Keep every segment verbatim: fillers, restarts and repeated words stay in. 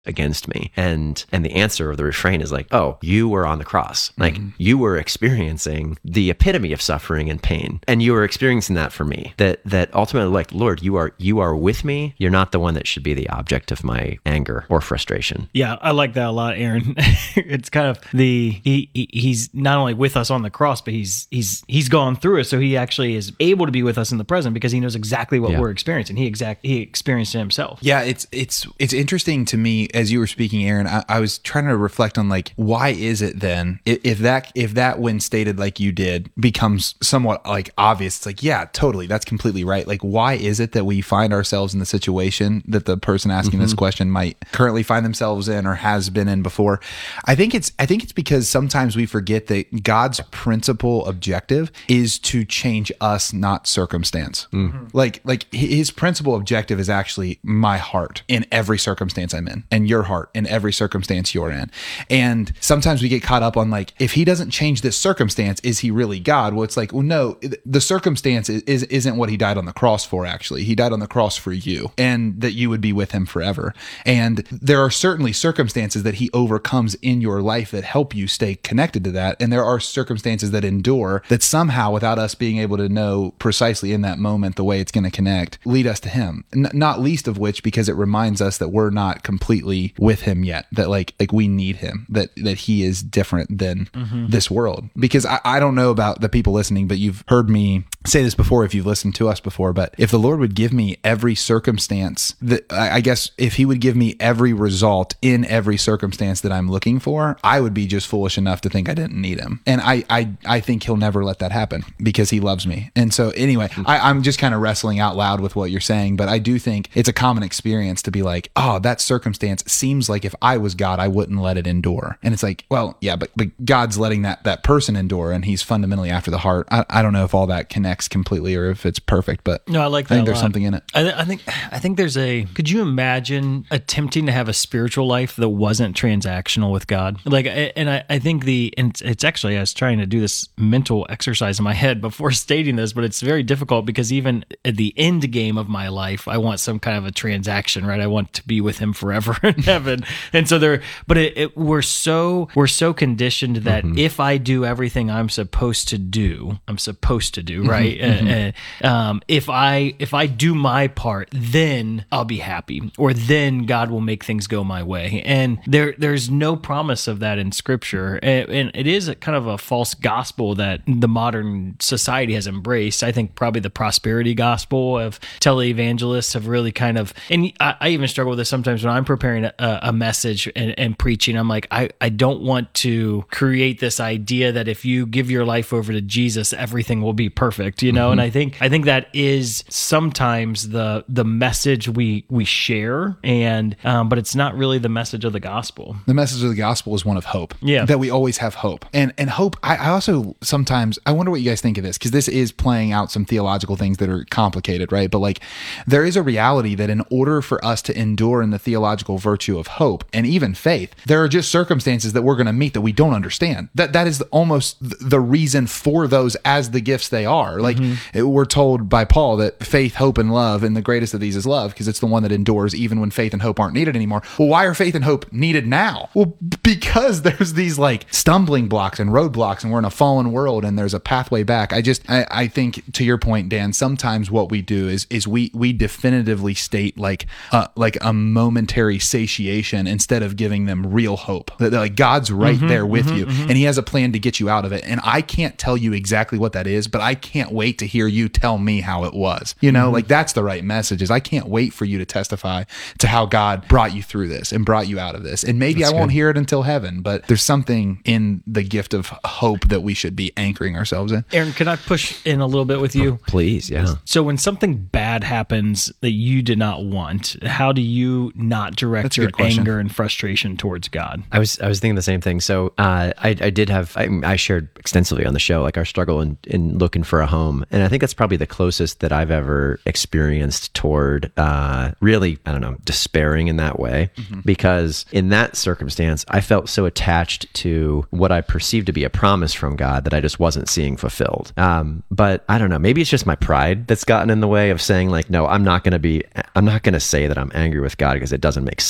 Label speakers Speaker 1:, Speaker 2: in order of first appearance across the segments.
Speaker 1: against me? And and the answer of the refrain is like, oh, you were on the cross. Like
Speaker 2: Mm-hmm.
Speaker 1: you were experiencing the epitome of suffering and pain. And you were experiencing that for me. That that ultimately, like, Lord, you are you are with me. You're not the one that should be the object of my anger or frustration.
Speaker 2: Yeah, I like that a lot, Aaron. It's kind of the he, he he's not only with us on the cross, but he's he's he's gone through it, so he actually is able to be with us in the present because he knows exactly what
Speaker 1: Yeah.
Speaker 2: we're experiencing. He exact he experienced it himself.
Speaker 3: Yeah, it's it's it's interesting to me as you were speaking, Aaron. I, I was trying to reflect on like, why is it then if, if that if that when stated like you did becomes somewhat like obvious? It's like, yeah, totally, that's completely right. Like, why is it that we find ourselves in the situation that the person asking
Speaker 1: Mm-hmm.
Speaker 3: this question might currently find themselves in or has been in before? I think it's I think it's because sometimes we forget that God's principal objective is to change us, not circumstance.
Speaker 1: Mm-hmm.
Speaker 3: Like like his principal objective is actually my heart in every circumstance I'm in, and your heart in every circumstance you're in. And sometimes we get caught up on like, if he doesn't change this circumstance, is he really God? Well, it's like, well, no, the circumstance is, is isn't what he died on the cross for. Actually, he died on the cross for you, and that you would be with him forever. And there are certainly circumstances that he overcomes in your life that help you stay connected to that. And there are circumstances that endure that somehow, without us being able to know precisely in that moment the way it's going to connect, lead us to him. N- not least of which because it reminds us that we're not completely with him yet, that like like we need him, that that he is different than mm-hmm. this world. Because I, I don't know about the people listening, but you've heard me say this before if you've listened to us before, but if the Lord would give me every circumstance, that I I guess if he would give me every result in every circumstance that I'm looking for, I would be just foolish enough to think I didn't need him. And I I, I think he'll never let that happen because he loves me. And so anyway, I, I'm just kind of wrestling out loud with what you're saying, but I do think it's a common experience to be like, oh, that circumstance seems like if I was God, I wouldn't let it endure. And it's like, well, yeah, but, but God's letting that that person endure, and he's fundamentally after the heart. I, I don't know if all that connects completely or if it's perfect, but
Speaker 2: No, I like that
Speaker 3: I think
Speaker 2: a
Speaker 3: there's
Speaker 2: lot.
Speaker 3: something in it.
Speaker 2: I, th- I think I think there's a. Could you imagine attempting to have a spiritual life that wasn't transactional with God? Like, I- and I, I think the and it's- it's actually I was trying to do this mental exercise in my head before stating this, but it's very difficult because even at the end game of my life, I want some kind of a transaction, right? I want to be with Him forever in heaven, and so there. But it, it, we're so we're so conditioned that
Speaker 1: Mm-hmm.
Speaker 2: if I do everything I'm supposed to do, I'm supposed to do right.
Speaker 1: Mm-hmm.
Speaker 2: Uh, uh, um, if I if I do my part, then I'll be happy, or then God will make things go my way. And there there's no promise of that in Scripture, and, and it is a kind of a false gospel that the modern society has embraced. I think probably the prosperity gospel of televangelists have really kind of, and I, I even struggle with this sometimes when I'm preparing a, a message and, and preaching. I'm like, I, I don't want to create this idea that if you give your life over to Jesus, everything will be perfect, you know?
Speaker 1: Mm-hmm.
Speaker 2: And I think I think that is sometimes the the message we we share, and um, but it's not really the message of the gospel.
Speaker 3: The message of the gospel is one of hope.
Speaker 2: Yeah.
Speaker 3: That we always have hope. And and hope, I, I also sometimes, I wonder what you guys think of this, because this is playing out some theological things that are complicated, right? But like, there is a reality that in order for us to endure in the theological virtue of hope and even faith, there are just circumstances that we're going to meet that we don't understand. That That is almost the reason for those as the gifts they are. Like,
Speaker 2: Mm-hmm.
Speaker 3: it, we're told by Paul that faith, hope, and love, and the greatest of these is love, because it's the one that endures even when faith and hope aren't needed anymore. Well, why are faith and hope needed now? Well, because there's these like stumbling blocks and roadblocks, and we're in a fallen world, and there's a pathway back. I just, I, I think, to your point, Dan, sometimes what we do is is we we definitively state like uh, like a momentary satiation instead of giving them real hope. That, that, like, God's right
Speaker 2: Mm-hmm,
Speaker 3: there with you, and He has a plan to get you out of it. And I can't tell you exactly what that is, but I can't wait to hear you tell me how it was. You know, like, that's the right message. Is I can't wait for you to testify to how God brought you through this and brought you out of this. And maybe
Speaker 1: That's
Speaker 3: I won't
Speaker 1: good.
Speaker 3: hear it until heaven, but there's something in the gift of hope that we should be anchoring ourselves in.
Speaker 2: Aaron, can I push in a little bit with you?
Speaker 1: Please, yeah.
Speaker 2: So when something bad happens that you did not want, how do you not direct
Speaker 3: That's a
Speaker 2: your
Speaker 3: good question.
Speaker 2: anger and frustration towards God?
Speaker 1: I was I was thinking the same thing. So uh, I I did have I, I shared extensively on the show like our struggle in, in looking for a home, and I think that's probably the closest that I've ever experienced toward uh, really I don't know despairing in that way,
Speaker 3: Mm-hmm.
Speaker 1: because in that circumstance I felt so attached to what I perceived to be a promise from God that I just wasn't seeing fulfilled. Um, but I don't know, maybe it's just my pride that's gotten in the way of saying like, no, I'm not going to be I'm not going to say that I'm angry with God because it doesn't make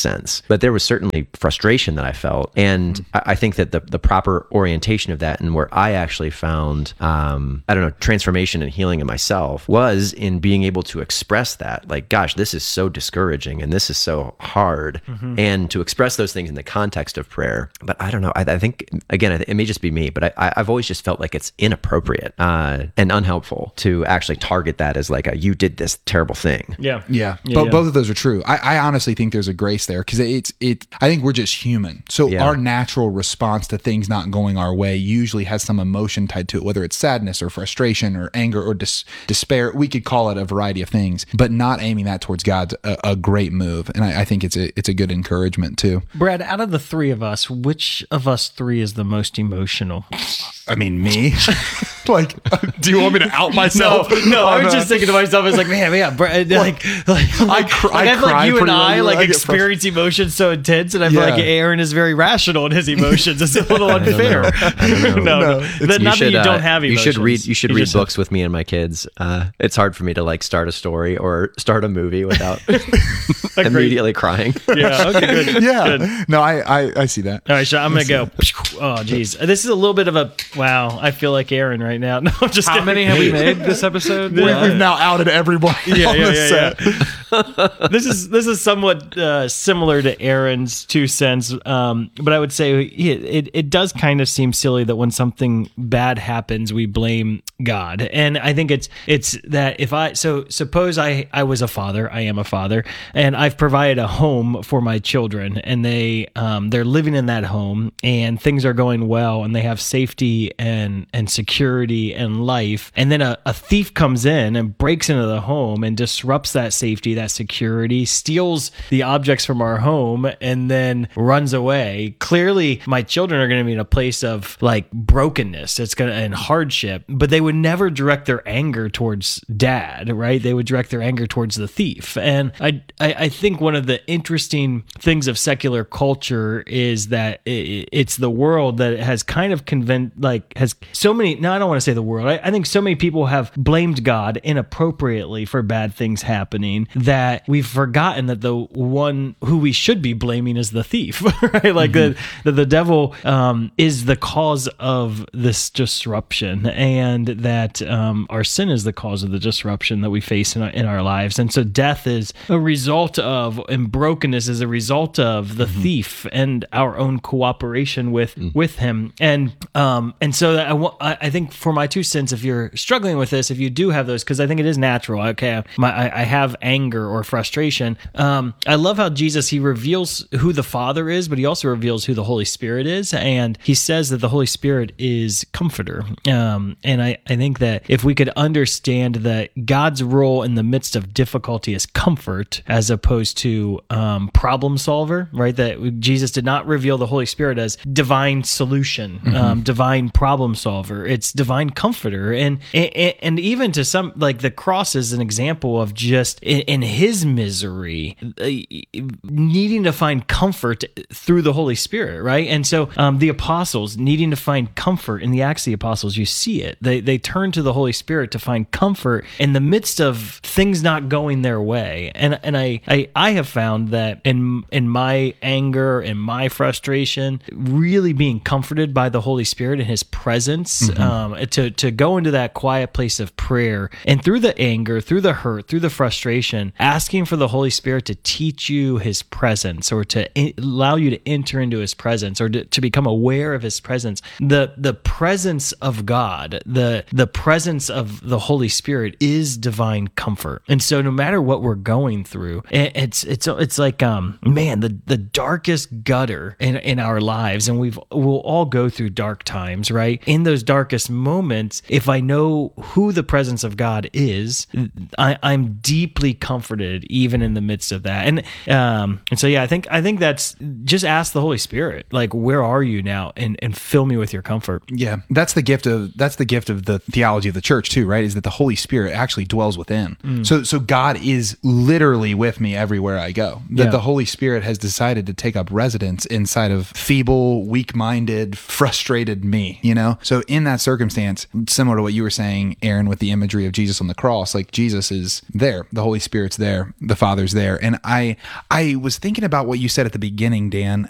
Speaker 1: sense. But there was certainly frustration that I felt. And mm-hmm. I, I think that the, the proper orientation of that, and where I actually found, um, I don't know, transformation and healing in myself, was in being able to express that. Like, gosh, this is so discouraging and this is so hard. Mm-hmm. And to express those things in the context of prayer. But I don't know. I, I think, again, I th- it may just be me, but I, I've always just felt like it's inappropriate uh, and unhelpful to actually target that as like a, you did this terrible thing.
Speaker 2: Yeah.
Speaker 3: Yeah.
Speaker 2: yeah,
Speaker 3: but
Speaker 2: yeah.
Speaker 3: both of those are true. I, I honestly think there's a grace there because it's, it, I think we're just human. So
Speaker 1: Yeah.
Speaker 3: our natural response to things not going our way usually has some emotion tied to it, whether it's sadness or frustration or anger or dis- despair. We could call it a variety of things, but not aiming that towards God's a, a great move. And I, I think it's a, it's a good encouragement too.
Speaker 2: Brad, out of the three of us, which of us three is the most emotional?
Speaker 3: I mean, me? Like, do you want me to out myself?
Speaker 2: No, no I was
Speaker 3: a-
Speaker 2: just thinking to myself, I was like, man, yeah, Brad, like, like,
Speaker 3: I cr-
Speaker 2: like,
Speaker 3: I
Speaker 2: I feel like
Speaker 3: cry
Speaker 2: you and
Speaker 3: pretty
Speaker 2: I
Speaker 3: regularly.
Speaker 2: like
Speaker 3: I get
Speaker 2: experience emotions so intense, and I feel
Speaker 3: Yeah.
Speaker 2: like Aaron is very rational in his emotions. It's a little unfair. no, no,
Speaker 3: No,
Speaker 2: That- not that you
Speaker 1: uh,
Speaker 2: don't have
Speaker 1: you
Speaker 2: emotions.
Speaker 1: should read you should
Speaker 2: You
Speaker 1: read
Speaker 2: just-
Speaker 1: books with me and my kids. Uh, it's hard for me to like start a story or start a movie without immediately crying.
Speaker 2: Yeah, okay, good.
Speaker 3: Yeah.
Speaker 2: Good.
Speaker 3: No, I, I, I see that.
Speaker 2: All right, so I'm gonna go. Oh, geez, this is a little bit of a wow. I feel like Aaron right now. No, I'm just
Speaker 4: How
Speaker 2: kidding.
Speaker 4: many have we made this episode?
Speaker 3: We, we've now outed everybody
Speaker 2: Yeah,
Speaker 3: on
Speaker 2: yeah,
Speaker 3: the
Speaker 2: yeah,
Speaker 3: set.
Speaker 2: yeah. this is this is somewhat uh, similar to Aaron's two cents, um, but I would say it, it it does kind of seem silly that when something bad happens, we blame God, and I think it's it's that if I so suppose I I was a father, I am a father, and I've provided a home for my children, and they um, they're living in that home, and things are going well, and they have safety and and security and life, and then a, a thief comes in and breaks into the home and disrupts that safety, that security, steals the objects from our home, and then runs away. Clearly, my children are going to be in a place of like brokenness. It's gonna and hardship, but they would never direct their anger towards dad, right? They would direct their anger towards the thief. And I, I, I think one of the interesting things of secular culture is that it, it's the world that has kind of convinced, like, has so many. No, I don't want to say the world. I, I think so many people have blamed God inappropriately for bad things happening that we've forgotten that the one who we should be blaming is the thief, right? Like mm-hmm. the, the the devil um, is the cause of this disruption, and that um, our sin is the cause of the disruption that we face in our, in our lives. And so death is a result of, and brokenness is a result of the mm-hmm. thief and our own cooperation with mm. with him. And um, and so I, wa- I think for my two cents, if you're struggling with this, if you do have those, because I think it is natural. Okay, my, I, I have anger or frustration. Um, I love how Jesus, he reveals who the Father is, but he also reveals who the Holy Spirit is. And he says that the Holy Spirit is comforter. Um, and I, I think that if we could understand that God's role in the midst of difficulty is comfort as opposed to um, problem solver, right? That Jesus did not reveal the Holy Spirit as divine solution, mm-hmm. um, divine problem solver. It's divine comforter. And, and and even to some, like the cross is an example of just in, in his misery, uh, needing to find comfort through the Holy Spirit, right? And so um, the apostles needing to find comfort in the Acts of the Apostles, you see it. They they turn to the Holy Spirit to find comfort in the midst of things not going their way. And and I I, I have found that in in my anger and my frustration, really being comforted by the Holy Spirit and his presence, mm-hmm. um, to, to go into that quiet place of prayer, and through the anger, through the hurt, through the frustration, asking for the Holy Spirit to teach you his presence, or to in, allow you to enter into his presence, or to, to become aware of his presence. The the presence of God, the the presence of the Holy Spirit is divine comfort. And so no matter what we're going through, it's it's it's like um man, the the darkest gutter in, in our lives, and we've we'll all go through dark times, right? In those darkest moments, if I know who the presence of God is, I, I'm deeply comforted even in the midst of that. And um and so yeah, I think I think that's just ask the Holy Spirit, like, where are you now, and and fill me with your comfort.
Speaker 3: Yeah, that's the gift of that's the gift of the theology of the church too, right? Is that the Holy Spirit actually dwells within. Mm. So so God is literally with me everywhere I go. That
Speaker 2: Yeah.
Speaker 3: the Holy Spirit has decided to take up residence inside of feeble, weak-minded, frustrated me, you know? So in that circumstance, similar to what you were saying, Aaron, with the imagery of Jesus on the cross, like Jesus is there. The Holy Spirit's Spirit's there, the Father's there. And I I was thinking about what you said at the beginning, Dan,